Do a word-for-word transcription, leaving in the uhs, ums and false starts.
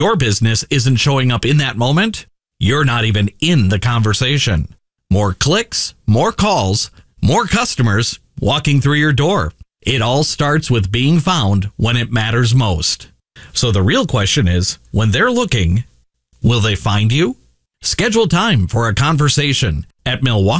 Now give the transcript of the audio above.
your business isn't showing up in that moment, you're not even in the conversation. More clicks, more calls, more customers walking through your door. It all starts with being found when it matters most. So the real question is, when they're looking, will they find you? Schedule time for a conversation at Milwaukee.